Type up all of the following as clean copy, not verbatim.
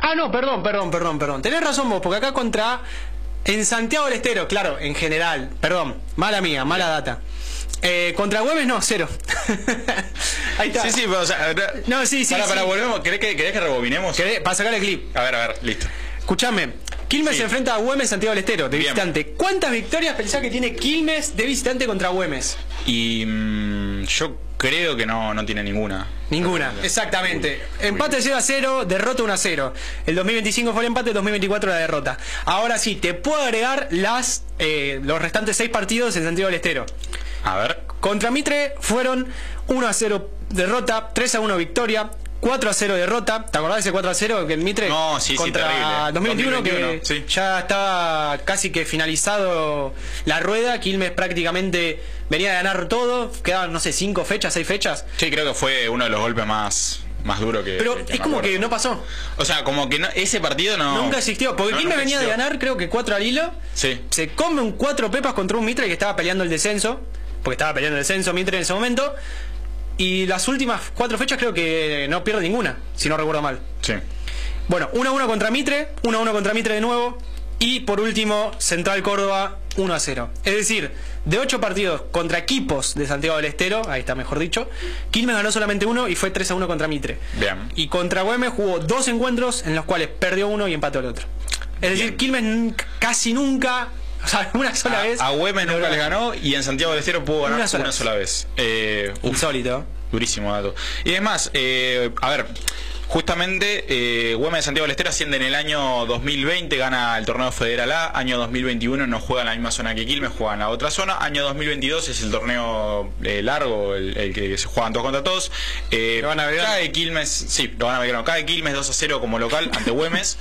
Ah, no, perdón. Tenés razón vos, porque acá contra... En Santiago del Estero, claro, en general. Perdón, mala mía, mala data. Contra Güemes no, 0. Ahí está. Sí, pero o sea... No, sí. Para, volvemos. ¿Querés que rebobinemos? Para sacar el clip. A ver, listo. Escuchame. Quilmes se enfrenta a Güemes Santiago del Estero, de visitante. ¿Cuántas victorias pensás que tiene Quilmes de visitante contra Güemes? Y yo creo que no tiene ninguna. Ninguna, exactamente. Empate 0-0, derrota 1-0. El 2025 fue el empate, el 2024 la derrota. Ahora sí, te puedo agregar los restantes 6 partidos en Santiago del Estero. A ver. Contra Mitre fueron 1-0 derrota, 3-1 victoria, 4-0 derrota. ¿Te acordás de ese 4-0 que el Mitre contra 2021 que sí, ya estaba casi que finalizado la rueda? Quilmes prácticamente venía a ganar todo. Quedaban, no sé, 5 fechas, 6 fechas. Sí, creo que fue uno de los golpes más duros que... Pero es como que no pasó. O sea, como que ese partido nunca existió. Porque Quilmes venía de ganar, creo que 4 al hilo. Sí. Se come un 4 pepas contra un Mitre que estaba peleando el descenso. Porque estaba peleando el descenso Mitre en ese momento. Y las últimas 4 fechas creo que no pierde ninguna, si no recuerdo mal. Sí. Bueno, 1-1 contra Mitre, 1-1 contra Mitre de nuevo. Y por último, Central Córdoba 1-0. Es decir, de 8 partidos contra equipos de Santiago del Estero, ahí está mejor dicho, Quilmes ganó solamente 1 y fue 3-1 contra Mitre. Bien. Y contra Güemes jugó 2 encuentros en los cuales perdió uno y empató el otro. Es decir, Quilmes casi nunca... O sea, una sola vez. A Güemes nunca les ganó y en Santiago del Estero pudo ganar una sola vez. Insólito. Durísimo dato. Y además, a ver, justamente Güemes de Santiago del Estero asciende en el año 2020, gana el torneo Federal A. Año 2021 no juega en la misma zona que Quilmes, juega en la otra zona. Año 2022 es el torneo largo, el que se juegan todos contra todos. Lo van a ver. Cae Quilmes, sí, lo van a ver. Cae Quilmes 2-0 como local ante Güemes.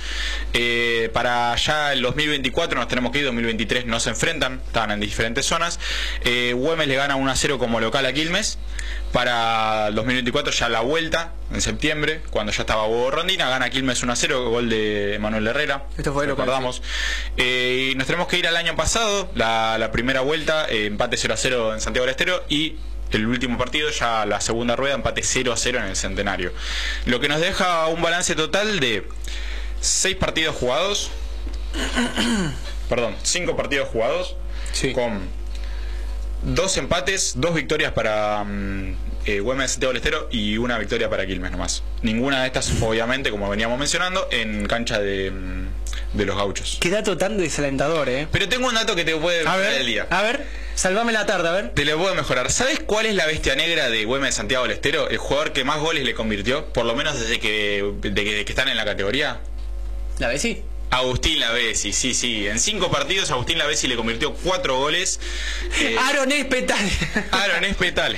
Para ya el 2024 nos tenemos que ir, 2023 no se enfrentan, estaban en diferentes zonas. Güemes le gana 1-0 como local a Quilmes. Para el 2024 ya la vuelta, en septiembre, cuando ya estaba Hugo Rondina, gana Quilmes 1-0, gol de Manuel Herrera. Esto fue lo que recordamos. Y nos tenemos que ir al año pasado, la primera vuelta, empate 0-0 en Santiago del Estero, y el último partido, ya la segunda rueda, empate 0-0 en el Centenario. Lo que nos deja un balance total de 6 partidos jugados, perdón, 5 partidos jugados, sí, con 2 empates, 2 victorias para Güemes de Santiago del Estero y 1 victoria para Quilmes nomás. Ninguna de estas, obviamente, como veníamos mencionando, en cancha de los Gauchos. Qué dato tan desalentador, Pero tengo un dato que te puede mejorar el día. A ver, salvame la tarde, a ver. Te lo puedo mejorar. ¿Sabes cuál es la bestia negra de Güemes de Santiago del Estero? El jugador que más goles le convirtió, por lo menos desde que están en la categoría. ¿La Bessi? Agustín Lavesi, sí. En 5 partidos Agustín Lavesi le convirtió 4 goles. Aaron Espetale. Aaron Espetale.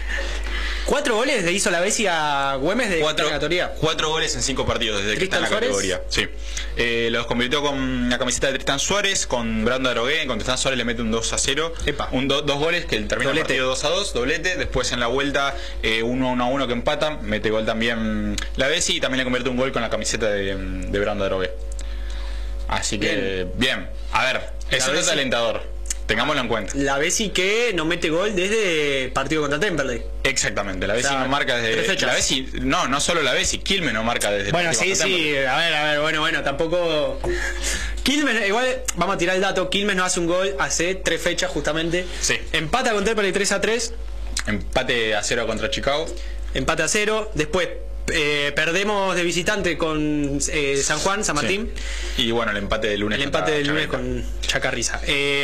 4 goles le hizo Lavesi a Güemes de la categoría. 4 goles en 500 partidos desde que está en la categoría. Sí. Los convirtió con la camiseta de Tristán Suárez, con Brando Arogué. Con Tristán Suárez le mete un 2-0. Dos goles que termina el partido 2-2, doblete. Después en la vuelta 1-1 que empatan. Mete gol también Lavesi y también le convierte un gol con la camiseta de Brando Arogué. Así que, bien. A ver, eso es alentador. Tengámoslo en cuenta. Lavesi que no mete gol desde partido contra Temperley. Exactamente, Lavesi no marca desde... Lavesi, no solo Lavesi, Quilmes no marca desde... Bueno, sí, a ver, bueno, tampoco... Quilmes, igual, vamos a tirar el dato, Quilmes no hace un gol hace 3 fechas justamente. Sí. Empata con Temperley 3-3. Empate a 0 contra Chicago. Empate a 0, después... perdemos de visitante con San Juan, San Martín. Sí. Y bueno, el empate del lunes. El empate del lunes con Chacarriza.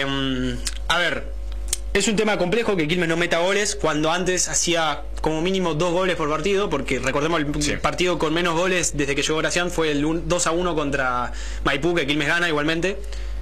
A ver, es un tema complejo que Quilmes no meta goles cuando antes hacía como mínimo 2 goles por partido, porque recordemos el partido con menos goles desde que llegó Gracián fue el 2-1 contra Maipú, que Quilmes gana igualmente,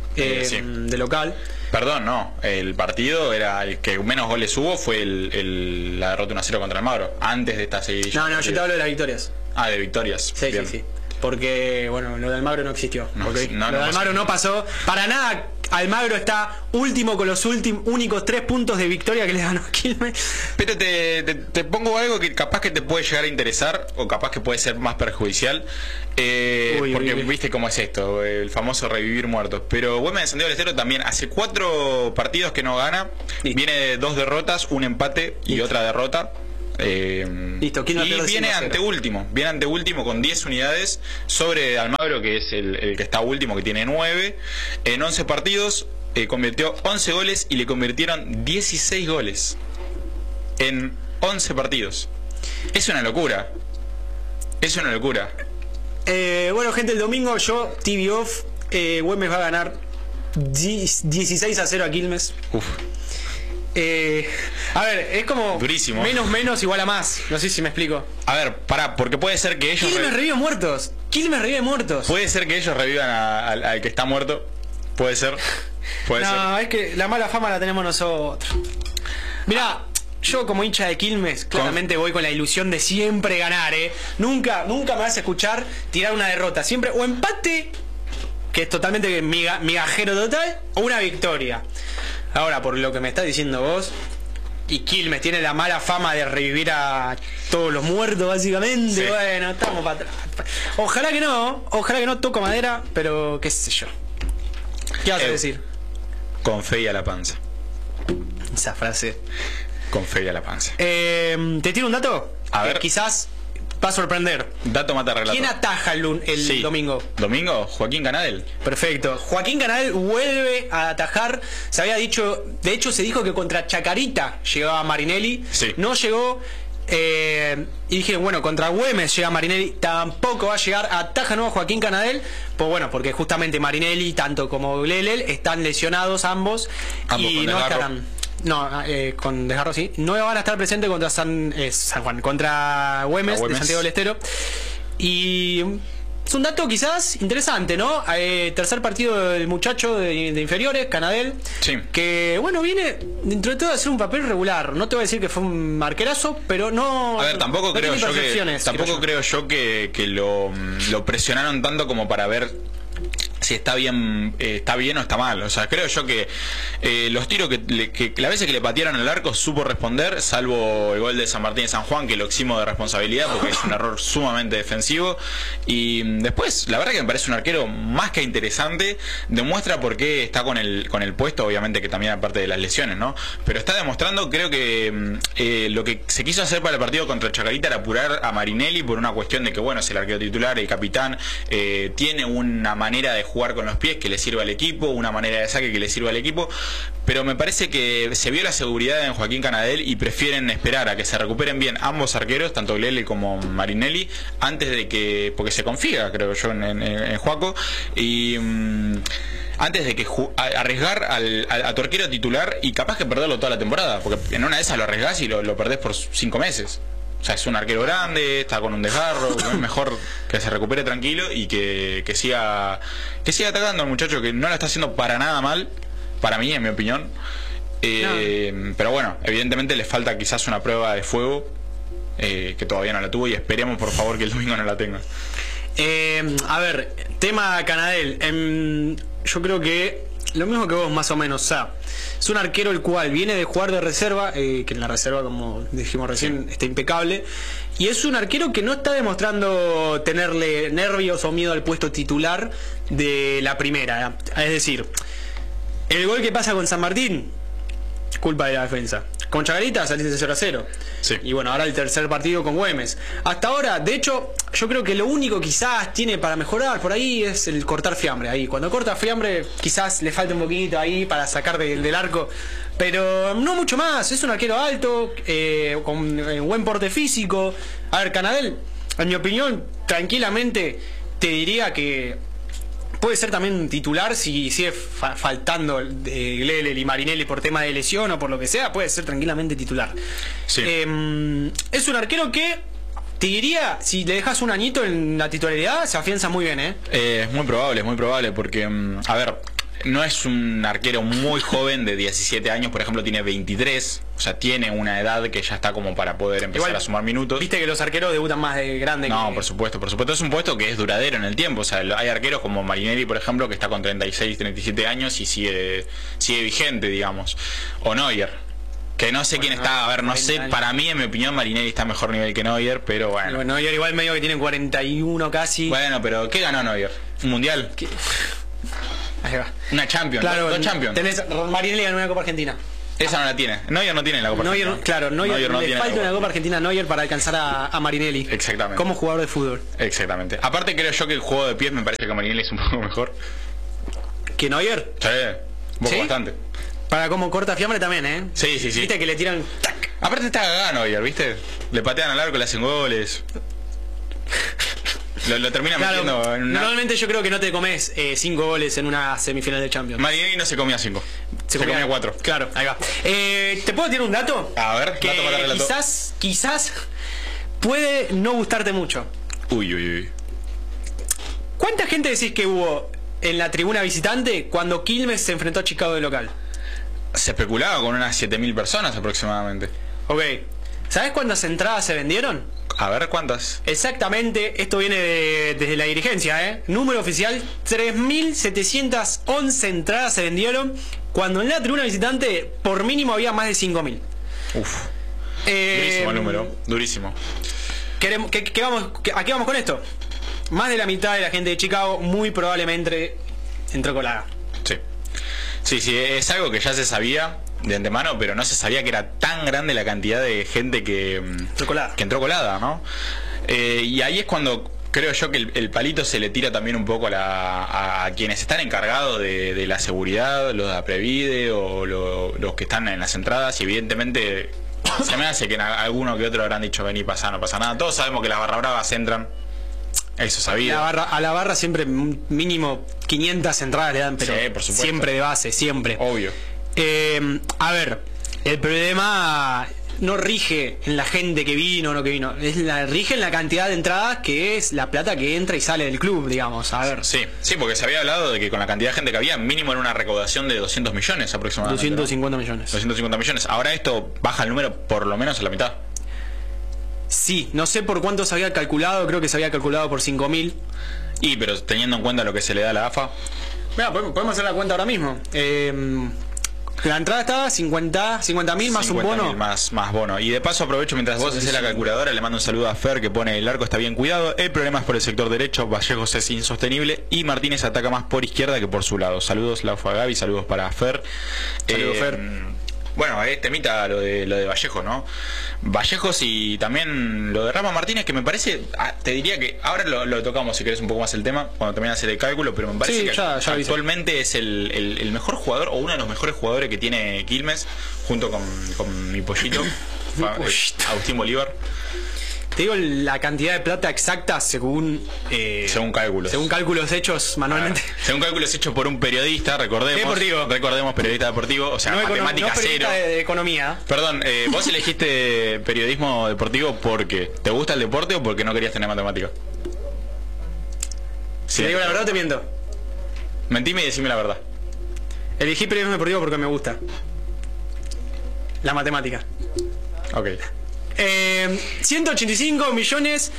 de local. Perdón, no. El partido era el que menos goles hubo, fue la derrota 1-0 contra Almagro. Antes de esta seguidilla. No, yo te hablo de las victorias. Ah, de victorias. Sí. Porque, bueno, lo de Almagro no existió. Lo de Almagro no pasó. Para nada, Almagro está último con los únicos 3 puntos de victoria que le ganó a Quilmes. Pero te pongo algo que capaz que te puede llegar a interesar, o capaz que puede ser más perjudicial. Porque viste cómo es esto, el famoso revivir muertos. Pero Güemes de Santiago del Estero también hace 4 partidos que no gana. Viene de 2 derrotas, un empate y otra derrota. Listo, y viene anteúltimo con 10 unidades sobre Almagro, que es el que está último, que tiene 9. En 11 partidos convirtió 11 goles y le convirtieron 16 goles en 11 partidos. Es una locura. Bueno, gente, el domingo yo, TV off, Güemes va a ganar 16-0 a Quilmes. A ver, es como durísimo. Menos igual a más. No sé si me explico. A ver, pará, porque puede ser que ellos... Quilmes revive muertos. Puede ser que ellos revivan al que está muerto. Puede ser. No, es que la mala fama la tenemos nosotros. Mirá, yo como hincha de Quilmes, claramente voy con la ilusión de siempre ganar, Nunca me vas a escuchar tirar una derrota. Siempre o empate, que es totalmente migajero total, o una victoria. Ahora, por lo que me estás diciendo vos, y Quilmes tiene la mala fama de revivir a todos los muertos, básicamente. Sí. Bueno, estamos para atrás. Ojalá que no, toco madera, pero qué sé yo. ¿Qué vas a decir? Con fe y a la panza. Esa frase. Con fe y a la panza. ¿Te tiro un dato? A ver. Quizás va a sorprender. Dato mata relato. ¿Quién ataja el domingo? ¿Domingo? Joaquín Canadel. Perfecto. Joaquín Canadel vuelve a atajar. Se había dicho, de hecho se dijo que contra Chacarita llegaba Marinelli. Sí. No llegó. Y dijeron, bueno, contra Güemes llega Marinelli, tampoco va a llegar. Ataja nuevo Joaquín Canadel, pues bueno, porque justamente Marinelli, tanto como Glelel, están lesionados ambos y no estarán. No, con Desgarro sí. No van a estar presentes contra San Juan, contra Güemes, de Santiago del Estero. Y es un dato quizás interesante, ¿no? Tercer partido del muchacho de inferiores, Canadel. Sí. Que, bueno, viene dentro de todo a hacer un papel regular. No te voy a decir que fue un marquerazo, pero no... A ver, tampoco creo yo que lo presionaron tanto como para ver si está bien o está mal. O sea, creo yo que los tiros que las veces que le patearon al arco supo responder, salvo el gol de San Martín de San Juan, que lo eximo de responsabilidad porque es un error sumamente defensivo. Y después, la verdad que me parece un arquero más que interesante. Demuestra por qué está con el puesto, obviamente que también aparte de las lesiones, ¿no? Pero está demostrando, creo que lo que se quiso hacer para el partido contra Chacarita era apurar a Marinelli por una cuestión de que, bueno, es el arquero titular, el capitán, tiene una manera de jugar con los pies que le sirva al equipo, una manera de saque que le sirva al equipo, pero me parece que se vio la seguridad en Joaquín Canadel y prefieren esperar a que se recuperen bien ambos arqueros, tanto Glele como Marinelli, antes de que, porque se confía, creo yo, en Joaco, y antes de que arriesgar a tu arquero titular y capaz que perderlo toda la temporada, porque en una de esas lo arriesgás y lo perdés por 5 meses. O sea, es un arquero grande, está con un desgarro, es mejor que se recupere tranquilo y que siga atacando al muchacho, que no lo está haciendo para nada mal, para mí, en mi opinión. Pero bueno, evidentemente le falta quizás una prueba de fuego, que todavía no la tuvo, y esperemos por favor que el domingo no la tenga. A ver, tema Canadel, yo creo que lo mismo que vos más o menos, o sea, es un arquero el cual viene de jugar de reserva, que en la reserva, como dijimos recién, está impecable, y es un arquero que no está demostrando tenerle nervios o miedo al puesto titular de la primera. Es decir, el gol que pasa con San Martín, culpa de la defensa. Con Chacarita saliste 0-0. Sí. Y bueno, ahora el tercer partido con Güemes. Hasta ahora, de hecho, yo creo que lo único quizás tiene para mejorar por ahí es el cortar fiambre. Ahí, cuando corta fiambre, quizás le falta un poquito ahí para sacar del arco. Pero no mucho más. Es un arquero alto, con buen porte físico. A ver, Canadel, en mi opinión, tranquilamente te diría que puede ser también titular si sigue faltando Glele y Marinelli por tema de lesión o por lo que sea, puede ser tranquilamente titular. Sí. Es un arquero que te diría, si le dejas un añito en la titularidad, se afianza muy bien, Es muy probable, porque, a ver, no es un arquero muy joven de 17 años, por ejemplo, tiene 23, o sea, tiene una edad que ya está como para poder empezar a sumar minutos. Viste que los arqueros debutan más de grande. No, por supuesto, es un puesto que es duradero en el tiempo, o sea, hay arqueros como Marinelli, por ejemplo, que está con 36, 37 años y sigue vigente, digamos, o Neuer, que no sé quién está, a ver, no sé, para mí, en mi opinión, Marinelli está a mejor nivel que Neuer, pero bueno. Neuer igual medio que tiene 41 casi. Bueno, pero ¿qué ganó Neuer? ¿Un mundial? Ahí va. Una Champions, claro, 2 Champions. Tenés Marinelli ganó una Copa Argentina. Esa no la tiene. Neuer no tiene en la Copa Argentina. Claro, Neuer no le falta una Copa Argentina a Neuer para alcanzar a Marinelli. Exactamente. Como jugador de fútbol. Exactamente. Aparte creo yo que el juego de pies me parece que Marinelli es un poco mejor. ¿Que Neuer? Sí, un poco bastante. Para como corta fiambre también, ¿eh? Sí. Viste que le tiran... ¡tac! Aparte está cagado Neuer, ¿viste? Le patean al arco, le hacen goles. Lo termina metiendo en una... Normalmente yo creo que no te comes 5 goles en una semifinal de Champions. Marinelli no se comía 5. Se comía 4. Claro, ahí va. ¿Te puedo tirar un dato? A ver, que dato para relato. Quizás puede no gustarte mucho. Uy. ¿Cuánta gente decís que hubo en la tribuna visitante cuando Quilmes se enfrentó a Chicago de local? Se especulaba con unas 7.000 personas aproximadamente. Ok. ¿Sabés cuántas entradas se vendieron? A ver, ¿cuántas? Exactamente, esto viene desde la dirigencia, ¿eh? Número oficial, 3.711 entradas se vendieron, cuando en la tribuna visitante por mínimo había más de 5.000. Uf. Durísimo el número, durísimo. ¿A qué vamos con esto? Más de la mitad de la gente de Chicago muy probablemente entró colada. Sí, es algo que ya se sabía de antemano, pero no se sabía que era tan grande la cantidad de gente que entró colada, ¿no? Y ahí es cuando creo yo que el palito se le tira también un poco a quienes están encargados de la seguridad, los de la Previde o los que están en las entradas, y evidentemente se me hace que en alguno que otro habrán dicho vení, pasa, no pasa nada. Todos sabemos que las barra bravas entran. Eso sabía. A la barra siempre mínimo 500 entradas le dan, pero sí, por supuesto. Siempre de base, siempre. Obvio. A ver, el problema no rige en la gente que vino o no que vino, rige en la cantidad de entradas, que es la plata que entra y sale del club, digamos. A ver. Sí, porque se había hablado de que con la cantidad de gente que había, mínimo era una recaudación de 200 millones aproximadamente. 250 millones. 250 millones. Ahora esto baja el número por lo menos a la mitad. Sí, no sé por cuánto se había calculado, creo que se había calculado por 5.000. Pero teniendo en cuenta lo que se le da a la AFA. Mira, podemos hacer la cuenta ahora mismo. La entrada estaba 50.000 más un bono. Más bono. Y de paso aprovecho mientras vos haces la calculadora, le mando un saludo a Fer, que pone: el arco está bien cuidado, el problema es por el sector derecho, Vallejos es insostenible y Martínez ataca más por izquierda que por su lado. Saludos Laufa Gaby, saludos para Fer. Saludos Fer. Bueno, temita lo de Vallejos, ¿no? Vallejos y también lo de Rafa Martínez, que me parece, te diría que ahora lo tocamos si querés un poco más el tema, cuando termine de hacer el cálculo, pero me parece que ya actualmente es el mejor jugador, o uno de los mejores jugadores que tiene Quilmes, junto con mi pollito, Agustín Bolívar. Te digo la cantidad de plata exacta según cálculos. Según cálculos hechos manualmente. Según cálculos hechos por un periodista, recordemos periodista deportivo, o sea, no matemática cero. De economía. Perdón, vos elegiste periodismo deportivo porque ¿te gusta el deporte o porque no querías tener matemática? Si te digo la verdad, te miento. Mentime y decime la verdad. Elegí periodismo deportivo porque me gusta la matemática. Ok. 185 millones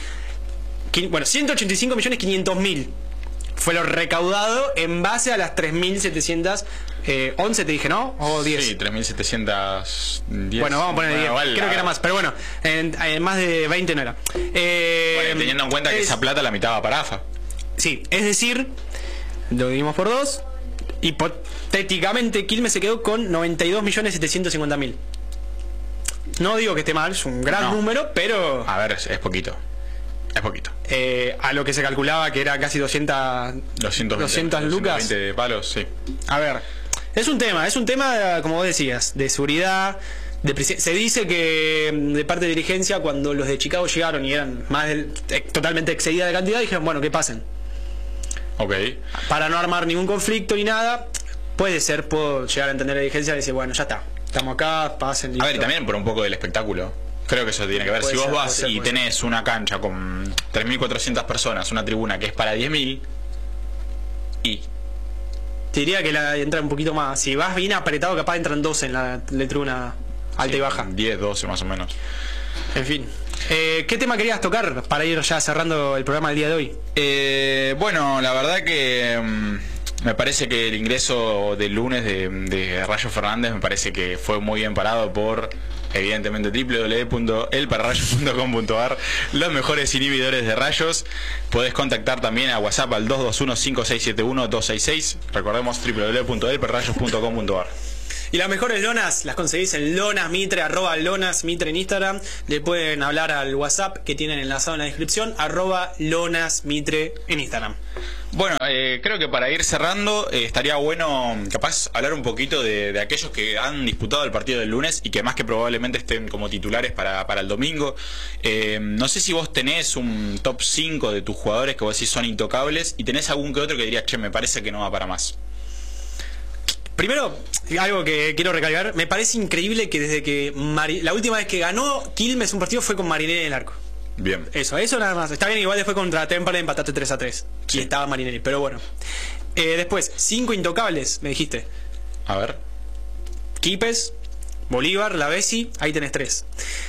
500.000 fue lo recaudado en base a las 3.711, te dije, ¿no? ¿O 10? Sí, 3.710. Bueno, vamos a poner 10. Creo que era más, pero bueno, en más de 20 no era. Bueno, teniendo en cuenta que esa plata la mitad va para AFA. Sí, es decir, lo dividimos por 2. Hipotéticamente, Quilmes se quedó con 92.750.000. No digo que esté mal, es un gran número, pero... A ver, es poquito. Es poquito. A lo que se calculaba que era casi 200 lucas. 220 palos, sí. A ver, es un tema, como vos decías, de seguridad. Se dice que de parte de dirigencia, cuando los de Chicago llegaron y eran totalmente excedida de cantidad, dijeron, bueno, que pasen. Ok. Para no armar ningún conflicto ni nada, puedo llegar a entender la dirigencia y decir, bueno, ya está. Estamos acá, pasen. Listo. A ver, y también por un poco del espectáculo. Creo que eso tiene que ver. Si vos vas y tenés una cancha con 3.400 personas, una tribuna que es para 10.000, y... Te diría que entra un poquito más. Si vas bien apretado, capaz entran 12 en la tribuna alta y baja. 10, 12 más o menos. En fin. ¿Qué tema querías tocar para ir ya cerrando el programa del día de hoy? Bueno, la verdad que... me parece que el ingreso del lunes de Rayo Fernández me parece que fue muy bien parado por, evidentemente, www.elpararrayos.com.ar, los mejores inhibidores de rayos. Podés contactar también a WhatsApp al 221-5671-266. Recordemos www.elpararrayos.com.ar. Y las mejores lonas las conseguís en lonasmitre, @lonasmitre en Instagram. Le pueden hablar al WhatsApp que tienen enlazado en la descripción, @lonasmitre en Instagram. Bueno, creo que para ir cerrando estaría bueno capaz hablar un poquito de aquellos que han disputado el partido del lunes y que más que probablemente estén como titulares para el domingo. No sé si vos tenés un top 5 de tus jugadores que vos decís son intocables y tenés algún que otro que dirías, che, me parece que no va para más. Primero, algo que quiero recalcar, me parece increíble que desde que la última vez que ganó Quilmes un partido fue con Marinelli en el arco. Bien. Eso nada más. Está bien, igual después contra Temperley empataste 3-3. Sí. Y estaba Marinelli, pero bueno. Después, 5 intocables, me dijiste. A ver. Quipes, Bolívar, Lavesi, ahí tenés 3.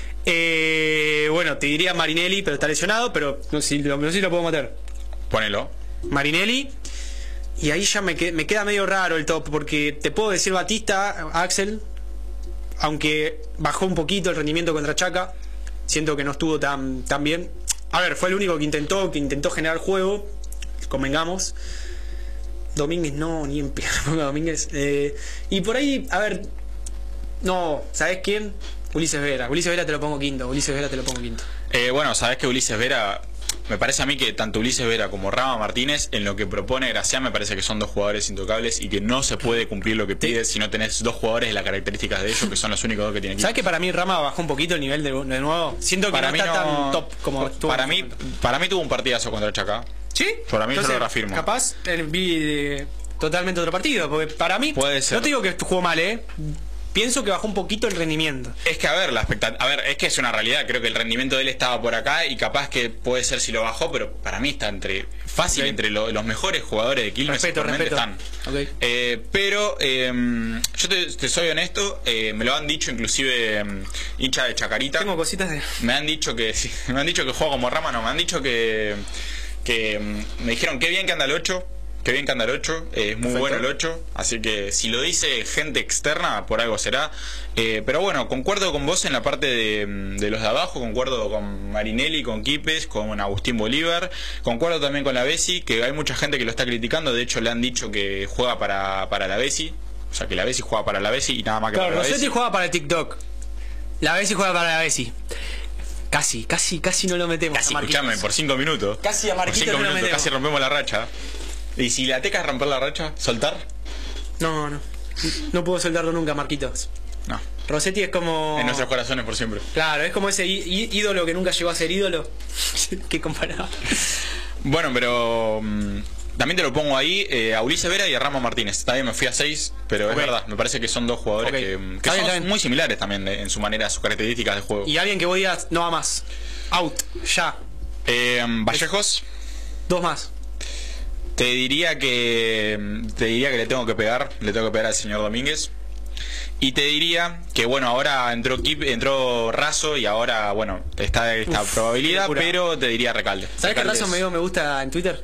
Bueno, te diría Marinelli, pero está lesionado, pero no sé si lo puedo meter. Ponelo. Marinelli. Y ahí ya me queda medio raro el top, porque te puedo decir Batista, Axel, aunque bajó un poquito el rendimiento contra Chaca. Siento que no estuvo tan bien. A ver, fue el único que intentó generar juego. Convengamos. Domínguez no, ni en Domínguez. Y por ahí, a ver. No, ¿sabés quién? Ulises Vera. Ulises Vera te lo pongo quinto. Bueno, sabés que Ulises Vera, me parece a mí que tanto Ulises Vera como Rama Martínez, en lo que propone Gracián, me parece que son dos jugadores intocables y que no se puede cumplir lo que pide si no tenés dos jugadores de las características de ellos, que son los únicos dos que tienen. ¿Sabes que para mí Rama bajó un poquito el nivel de nuevo? Siento que para no está tan top como estuvo. Para mí tuvo un partidazo contra Chaca. ¿Sí? Para mí yo lo reafirmo. Capaz vi totalmente otro partido, porque para mí, puede ser. No te digo que jugó mal, pienso que bajó un poquito el rendimiento. Es que es que es una realidad. Creo que el rendimiento de él estaba por acá y capaz que puede ser si lo bajó, pero para mí está entre los mejores jugadores de Quilmes. Respeto. Están. Okay. Pero yo te soy honesto, me lo han dicho inclusive hincha de Chacarita. Tengo cositas de... Me han dicho que juega como Rama, no, me han dicho que me dijeron qué bien que anda el 8. Qué bien que anda el 8, es muy bueno el 8, así que si lo dice gente externa, por algo será. Pero bueno, concuerdo con vos en la parte de los de abajo, concuerdo con Marinelli, con Quipes, con Agustín Bolívar, concuerdo también con Lavesi, que hay mucha gente que lo está criticando, de hecho le han dicho que juega para Lavesi, o sea que Lavesi juega para Lavesi y nada más que claro, para Lavesi. Rossetti juega para el TikTok, Lavesi juega para Lavesi. Casi no lo metemos. Casi, escuchame, por 5 minutos. Casi a Marquito no lo metemos. Casi rompemos la racha. ¿Y si la teca es romper la racha? ¿Soltar? No puedo soltarlo nunca, Marquitos. No. Rossetti es como... en nuestros corazones por siempre. Claro, es como ese ídolo que nunca llegó a ser ídolo. Qué comparado. Bueno, pero también te lo pongo ahí a Ulises Vera y a Rama Martínez. También me fui a 6, pero es verdad, me parece que son dos jugadores que son muy similares también en su manera, sus características de juego. Y alguien que vos digas, no va más. Out, ya. Vallejos. 2 más. Te diría que le tengo que pegar al señor Domínguez. Y te diría que bueno, ahora entró Razo y ahora bueno, está esta probabilidad, pero te diría Recalde. ¿Sabes que Razo me gusta en Twitter?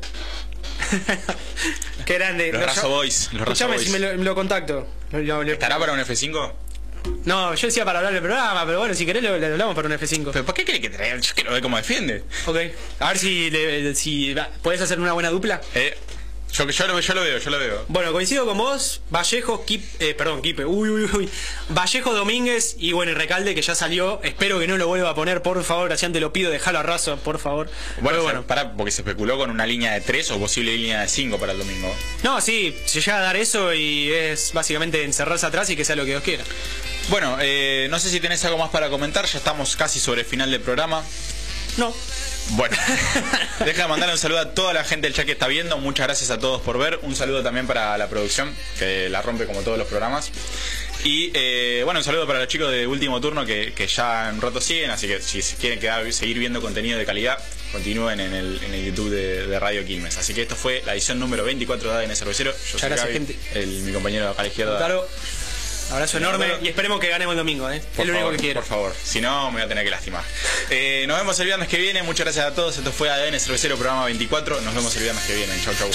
Qué grande. Los Razo Boys. Escuchame si me lo contacto. ¿Estará para un F5? No, yo decía para hablar del programa, pero bueno, si querés lo hablamos para un F5. ¿Pero por qué querés que traiga? Yo quiero ver cómo defiende. Ok, a ver si podés hacer una buena dupla. Yo lo veo. Bueno, coincido con vos, Vallejo, Vallejo, Domínguez y bueno, y Recalde que ya salió. Espero que no lo vuelva a poner, por favor, Gracián, te lo pido, dejalo a Razo, por favor. Bueno, porque se especuló con una línea de 3 o posible línea de 5 para el domingo. No, sí, se llega a dar eso y es básicamente encerrarse atrás y que sea lo que Dios quiera. Bueno, no sé si tenés algo más para comentar, ya estamos casi sobre el final del programa. No. Bueno, deja de mandar un saludo a toda la gente del chat que está viendo. Muchas gracias a todos por ver. Un saludo también para la producción, que la rompe como todos los programas. Y bueno, un saludo para los chicos de Último Turno que ya en un rato siguen. Así que si quieren seguir viendo contenido de calidad, continúen en el YouTube de Radio Quilmes. Así que esto fue la edición número 24 de ADN Cervecero. Yo soy Gaby, mi compañero acá a la izquierda. Claro. Abrazo enorme y esperemos que ganemos el domingo, Es lo único que quiero. Por favor, si no me voy a tener que lastimar. Nos vemos el viernes que viene. Muchas gracias a todos. Esto fue ADN Cervecero, programa 24. Nos vemos el viernes que viene. Chau, chau.